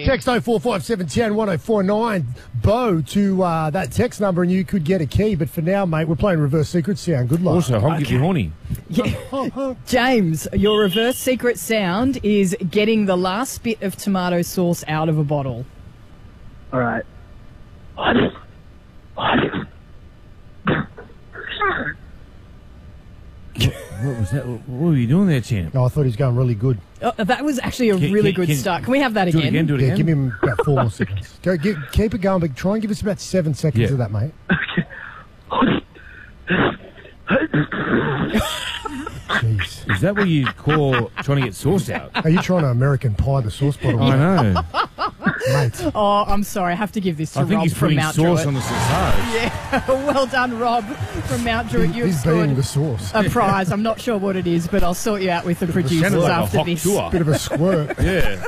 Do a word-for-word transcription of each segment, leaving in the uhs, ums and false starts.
Text oh four five seven one oh one oh four nine, Bo, to uh, that text number and you could get a key. But for now, mate, we're playing reverse secret sound. Good luck. Also, honky okay. horny. Yeah. James, your reverse secret sound is getting the last bit of tomato sauce out of a bottle. All right. What was that? What were you doing there, champ? Oh, I thought he was going really good. Oh, that was actually a can, really can, good can, start. Can we have that do again? It again? Do it yeah, again. give him about four more seconds. Go, get, keep it going, but try and give us about seven seconds yeah. of that, mate. Jeez. Is that what you call trying to get sauce out? Are you trying to American pie the sauce bottle? I know. Mate. Oh, I'm sorry. I have to give this to I think Rob he's from putting Mount sauce Druitt. on the sausage. Yeah, well done, Rob from Mount Druitt. He, You've he's scored being the sauce. a prize. I'm not sure what it is, but I'll sort you out with the producers like after a hot this. tour. Bit of a squirt. Yeah.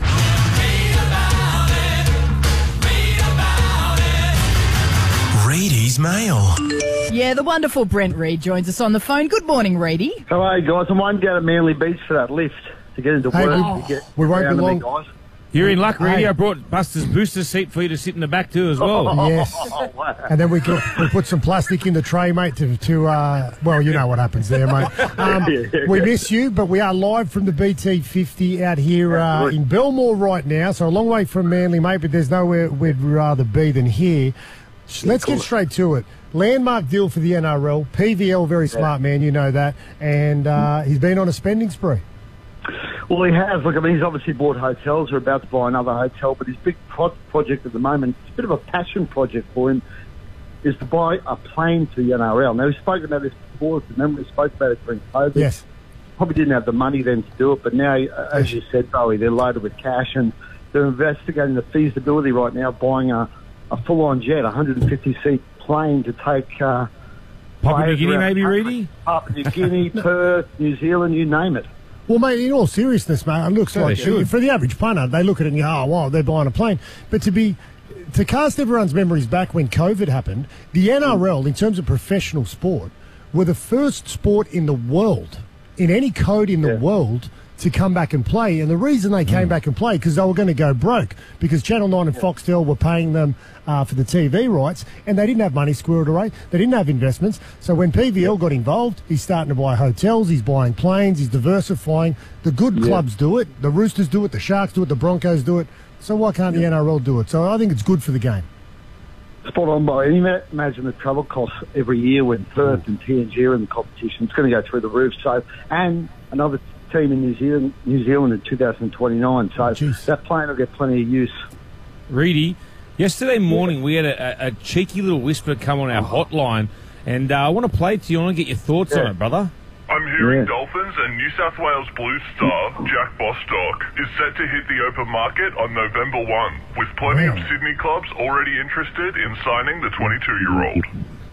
Reedy's Mail. Yeah, the wonderful Brent Reid joins us on the phone. Good morning, Reedy. How are you guys? I'm waiting down at Manly Beach for that lift to get into Hey, work. we- to get we won't down be to me, long. guys. You're in luck, Reedy. Hey. I brought Buster's booster seat for you to sit in the back too as well. Yes. Oh, wow. And then we could, we put some plastic in the tray, mate, to, to uh, well, you know what happens there, mate. Um, we miss you, but we are live from the B T fifty out here uh, in Belmore right now, so a long way from Manly, mate, but there's nowhere we'd rather be than here. Let's get straight to it. Landmark deal for the N R L. P V L, very smart man, you know that. And uh, he's been on a spending spree. Well, he has. Look, I mean, he's obviously bought hotels. We're about to buy another hotel, but his big pro- project at the moment, it's a bit of a passion project for him, is to buy a plane to the N R L. Now, we've spoken about this before. Remember, we spoke about it during COVID. Yes. Probably didn't have the money then to do it, but now, uh, as you said, Bowie, they're loaded with cash, and they're investigating the feasibility right now, buying a, a full-on jet, a one hundred fifty seat plane to take uh, Papua New players Guinea, around maybe, the country. Reedy? Papua New Guinea, Perth, New Zealand, you name it. Well, mate, in all seriousness, mate, it looks Yeah, like they should. for the average punter, they look at it and go, oh, wow, they're buying a plane. But to be to cast everyone's memories back when COVID happened, the N R L, in terms of professional sport, were the first sport in the world, in any code in the Yeah. world, to come back and play. And the reason they came back and play, because they were going to go broke, because Channel nine and Foxtel were paying them uh, for the T V rights, and they didn't have money squirreled away. They didn't have investments. So when P V L got involved, he's starting to buy hotels, he's buying planes, he's diversifying. The good Yeah. clubs do it. The Roosters do it, the Sharks do it, the Broncos do it. So why can't the N R L do it? So I think it's good for the game. Spot on, by any ma- imagine the travel costs every year when Perth and T N G are in the competition. It's going to go through the roof. So, and another team in New Zealand, New Zealand in two thousand twenty-nine. So Jeez. that plane will get plenty of use. Reedy, yesterday morning we had a, a, a cheeky little whisper come on our hotline, and uh, I want to play it to you. I want to get your thoughts on Yeah. it, brother. I'm hearing Yeah. Dolphins and New South Wales Blues star Jack Bostock is set to hit the open market on November first, with plenty Wow. of Sydney clubs already interested in signing the twenty-two-year-old.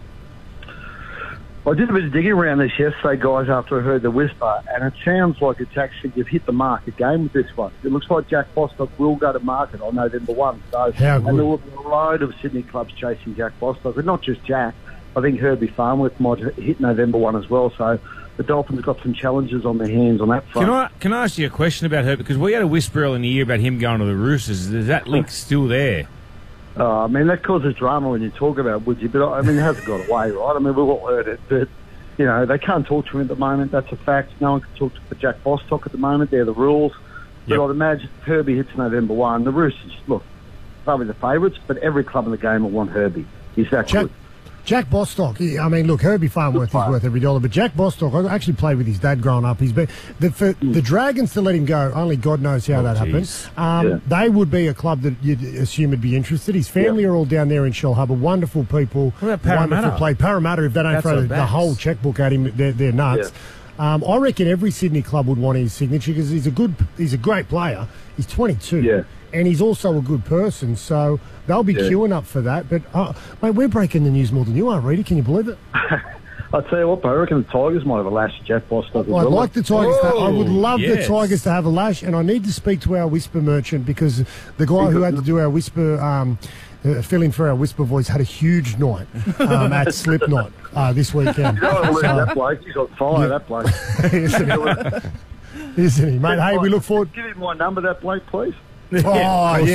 I did a bit of digging around this yesterday, guys, after I heard the whisper, and it sounds like it's actually, you've hit the mark again with this one. It looks like Jack Bostock will go to market on November first. So, How good. and there will be a load of Sydney clubs chasing Jack Bostock, but not just Jack. I think Herbie Farnworth might hit November first as well. So the Dolphins got some challenges on their hands on that front. Can I can I ask you a question about her? Because we had a whisper earlier in the year about him going to the Roosters. Is that link still there? Uh, I mean, that causes drama when you talk about Woodsy, but I mean, it hasn't got away, right? I mean, we've all heard it, but, you know, they can't talk to him at the moment. That's a fact. No one can talk to Jack Bostock at the moment. They're the rules. But Yep. I'd imagine if Herbie hits November first, the Roosters, look, probably the favourites, but every club in the game will want Herbie. He's that Jack, good. Jack Bostock, he- I mean, look, Herbie Farnworth is worth every dollar, but Jack Bostock, I actually played with his dad growing up. He's been, the, for the Dragons to let him go, only God knows how Oh, that geez. happened. Um, Yeah. They would be a club that you'd assume would be interested. His family Yeah. are all down there in Shellharbour, wonderful people. What about Parramatta? Wonderful play. Parramatta, if they don't That's throw our the, the backs. whole checkbook at him, they're, they're nuts. Um, I reckon every Sydney club would want his signature because he's a good, he's a great player. He's twenty-two, Yeah. and he's also a good person. So they'll be Yeah. queuing up for that. But uh, mate, we're breaking the news more than you are, Reedy. Can you believe it? I'll tell you what, but I reckon the Tigers might have a lash at Jack Bostock as Well, I'd well. like the Tigers. To, I would Oh, love the yes. Tigers to have a lash, and I need to speak to our whisper merchant because the guy who had to do our whisper. Um, Uh, fill in for our whisper voice had a huge night um, at Slipknot uh, this weekend. You don't want to lose So- that bloke. He's on fire, Yeah. that bloke. Isn't he? Isn't he, mate? Hey, we look forward. Give him my number, that bloke, please. Oh, yeah.